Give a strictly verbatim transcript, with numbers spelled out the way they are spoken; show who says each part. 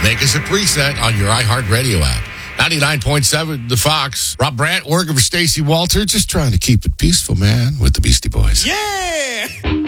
Speaker 1: Make us a preset on your iHeartRadio app. ninety-nine point seven, The Fox. Rob Brandt working for Stacey Walter. Just trying to keep it peaceful, man, with the Beastie Boys.
Speaker 2: Yeah!